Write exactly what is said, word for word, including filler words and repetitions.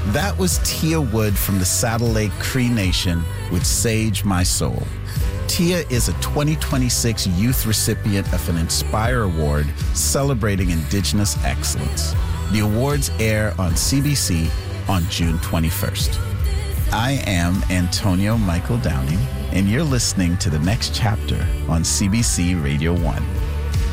That was Tia Wood from the Saddle Lake Cree Nation with Sage My Soul. Tia is a twenty twenty-six youth recipient of an Inspire Award celebrating Indigenous excellence. The awards air on C B C on June twenty-first. I am Antonio Michael Downing, and you're listening to The Next Chapter on C B C Radio one.